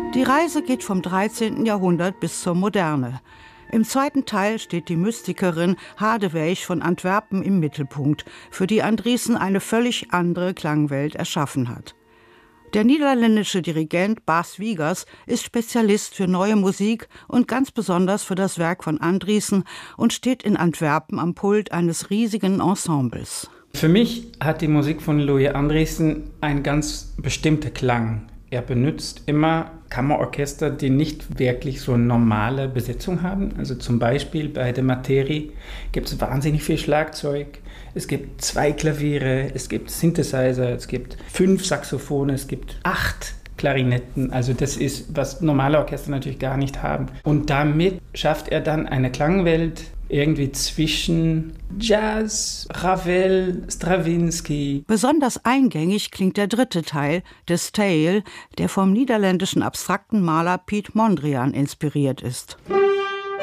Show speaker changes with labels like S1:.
S1: Die Reise geht vom 13. Jahrhundert bis zur Moderne. Im zweiten Teil steht die Mystikerin Hadewig von Antwerpen im Mittelpunkt, für die Andriessen eine völlig andere Klangwelt erschaffen hat. Der niederländische Dirigent Bas Wiegers ist Spezialist für neue Musik und ganz besonders für das Werk von Andriessen und steht in Antwerpen am Pult eines riesigen Ensembles.
S2: Für mich hat die Musik von Louis Andriessen einen ganz bestimmten Klang. Er benutzt immer Kammerorchester, die nicht wirklich so eine normale Besetzung haben. Also zum Beispiel bei der Materie gibt es wahnsinnig viel Schlagzeug. Es gibt 2 Klaviere, es gibt Synthesizer, es gibt 5 Saxophone, es gibt 8 Klarinetten. Also das ist, was normale Orchester natürlich gar nicht haben. Und damit schafft er dann eine Klangwelt irgendwie zwischen Jazz, Ravel, Stravinsky.
S1: Besonders eingängig klingt der dritte Teil, des Tale, der vom niederländischen abstrakten Maler Piet Mondrian inspiriert ist.